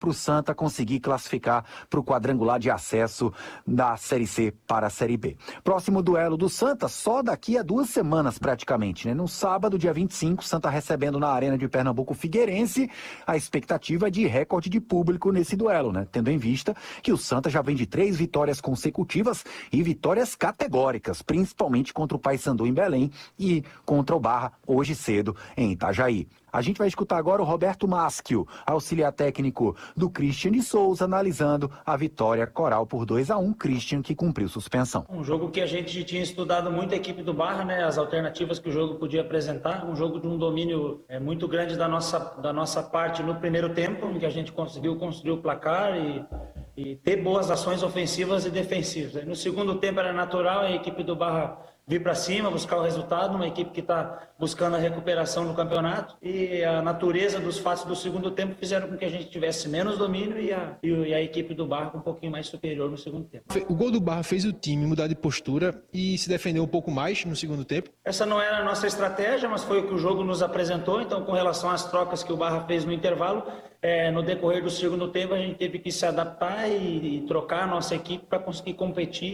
para o Santa conseguir classificar para o quadrangular de acesso da Série C para a Série B. Próximo duelo do Santa, só daqui a 2 semanas praticamente, né? No sábado, dia 25, Santa recebendo na Arena de Pernambuco o Figueirense. A expectativa é de recorde de público nesse duelo, né? Tendo em vista que o Santa já vem de 3 vitórias consecutivas e vitórias categóricas, principalmente contra o Paysandu em Belém e contra o Barra hoje cedo em Itajaí. A gente vai escutar agora o Roberto Maschio, auxiliar técnico do Christian de Souza, analisando a vitória coral por 2-1, Christian que cumpriu suspensão. Um jogo que a gente tinha estudado muito a equipe do Barra, né, as alternativas que o jogo podia apresentar, um jogo de um domínio muito grande da nossa parte no primeiro tempo, em que a gente conseguiu construir o placar e ter boas ações ofensivas e defensivas. No segundo tempo era natural a equipe do Barra vir para cima, buscar o resultado, uma equipe que está buscando a recuperação no campeonato, e a natureza dos fatos do segundo tempo fizeram com que a gente tivesse menos domínio e a equipe do Barra um pouquinho mais superior no segundo tempo. O gol do Barra fez o time mudar de postura e se defender um pouco mais no segundo tempo? Essa não era a nossa estratégia, mas foi o que o jogo nos apresentou. Então, com relação às trocas que o Barra fez no intervalo, no decorrer do segundo tempo a gente teve que se adaptar e trocar a nossa equipe para conseguir competir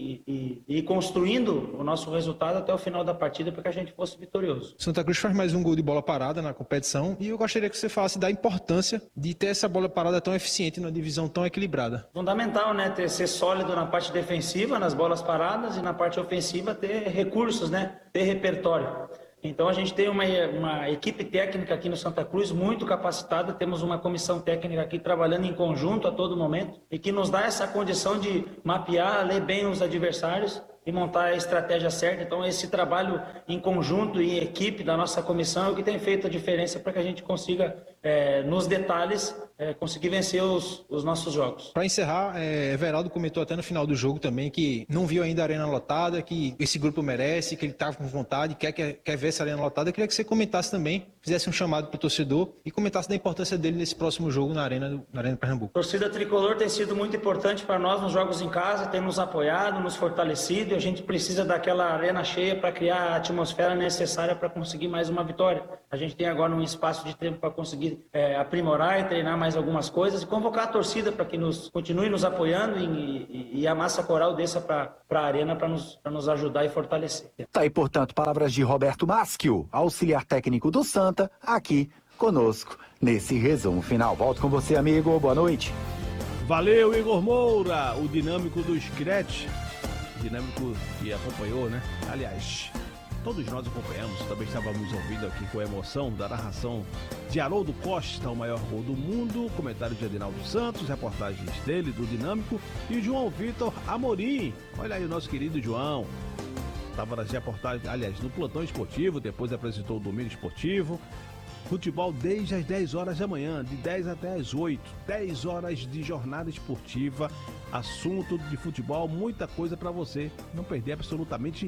e ir construindo o nosso resultado até o final da partida para que a gente fosse vitorioso. Santa Cruz faz mais um gol de bola parada na competição e eu gostaria que você falasse da importância de ter essa bola parada tão eficiente numa divisão tão equilibrada. Fundamental, né? Ser sólido na parte defensiva, nas bolas paradas, e na parte ofensiva ter recursos, né? Ter repertório. Então a gente tem uma equipe técnica aqui no Santa Cruz muito capacitada, temos uma comissão técnica aqui trabalhando em conjunto a todo momento e que nos dá essa condição de mapear, ler bem os adversários e montar a estratégia certa. Então esse trabalho em conjunto e em equipe da nossa comissão é o que tem feito a diferença para que a gente consiga, nos detalhes, conseguir vencer os nossos jogos. Para encerrar, Everaldo comentou até no final do jogo também que não viu ainda a arena lotada, que esse grupo merece, que ele estava com vontade, quer ver essa arena lotada. Eu queria que você comentasse também, fizesse um chamado para o torcedor e comentasse da importância dele nesse próximo jogo na Arena de Pernambuco. A torcida tricolor tem sido muito importante para nós nos jogos em casa, tem nos apoiado, nos fortalecido, e a gente precisa daquela arena cheia para criar a atmosfera necessária para conseguir mais uma vitória. A gente tem agora um espaço de tempo para conseguir aprimorar e treinar mais algumas coisas e convocar a torcida para que continue nos apoiando e a massa coral desça para a arena para nos ajudar e fortalecer. Tá aí, portanto, palavras de Roberto Maschio, auxiliar técnico do Santa, aqui conosco nesse resumo final. Volto com você, amigo. Boa noite. Valeu, Igor Moura, o dinâmico do Scratch. Dinâmico que acompanhou, né? Aliás, todos nós acompanhamos, também estávamos ouvindo aqui com emoção da narração de Haroldo Costa, o maior gol do mundo, comentário de Adinaldo Santos, reportagens dele, do Dinâmico, e o João Vitor Amorim. Olha aí o nosso querido João. Estava nas reportagens, aliás, no plantão esportivo, depois apresentou o Domingo Esportivo. Futebol desde as 10 horas da manhã, de 10 até as 8. 10 horas de jornada esportiva, assunto de futebol, muita coisa para você não perder absolutamente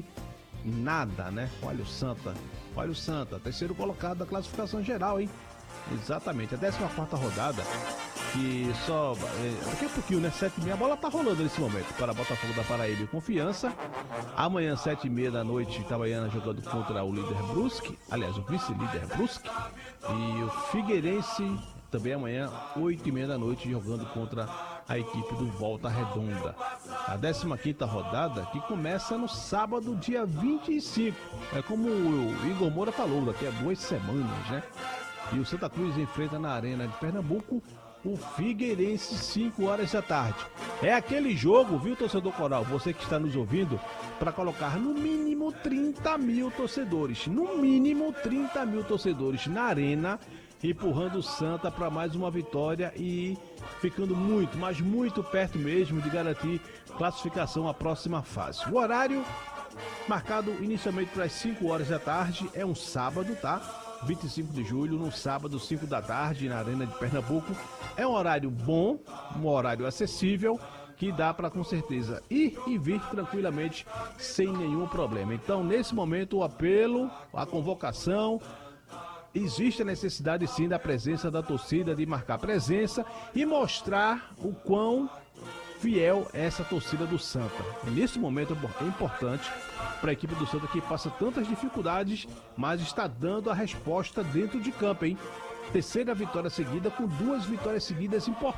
nada, né? Olha o Santa, terceiro colocado da classificação geral, hein? Exatamente, a 14ª rodada, que só daqui a pouquinho, né? 7h30, a bola tá rolando nesse momento para Botafogo da Paraíba e Confiança. Amanhã, 7h30 da noite, Itabaiana jogando contra o líder Brusque, aliás, o vice-líder Brusque. E o Figueirense também amanhã, 8h30 da noite, jogando contra a equipe do Volta Redonda. A 15ª rodada, que começa no sábado, dia 25. É como o Igor Moura falou, daqui a 2 semanas, né? E o Santa Cruz enfrenta na Arena de Pernambuco o Figueirense, 5 horas da tarde. É aquele jogo, viu, torcedor coral, você que está nos ouvindo, para colocar no mínimo 30 mil torcedores. No mínimo 30 mil torcedores na Arena, empurrando o Santa para mais uma vitória e ficando muito, mas muito perto mesmo de garantir classificação à próxima fase. O horário marcado inicialmente para as 5 horas da tarde, é um sábado, tá? 25 de julho, no sábado, 5 da tarde, na Arena de Pernambuco. É um horário bom, um horário acessível, que dá para, com certeza, ir e vir tranquilamente, sem nenhum problema. Então, nesse momento, o apelo, a convocação, existe a necessidade, sim, da presença da torcida, de marcar presença e mostrar o quão fiel é essa torcida do Santa. E nesse momento é importante para a equipe do Santa, que passa tantas dificuldades, mas está dando a resposta dentro de campo, hein? terceira vitória seguida com 2 vitórias seguidas importantes.